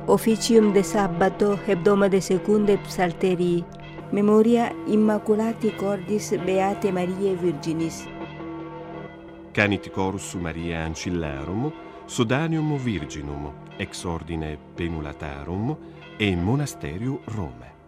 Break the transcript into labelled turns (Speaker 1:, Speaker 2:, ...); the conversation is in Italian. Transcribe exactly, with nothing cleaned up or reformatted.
Speaker 1: Officium de Sabbato, hebdomade secunde psalterii, memoria Immaculati Cordis Beate Mariae Virginis.
Speaker 2: Canit chorus Mariae Ancillarum, Sodanium Virginum, ex ordine Penulatarum e Monasterium Rome.